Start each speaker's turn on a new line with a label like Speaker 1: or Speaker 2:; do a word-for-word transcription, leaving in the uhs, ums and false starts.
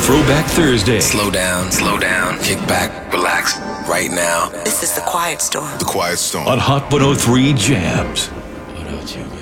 Speaker 1: Throwback Thursday.
Speaker 2: Slow down, slow down, kick back, relax, right now.
Speaker 3: This is The Quiet Storm.
Speaker 4: The Quiet Storm.
Speaker 1: On Hot one oh three Jams.
Speaker 5: What about you, man?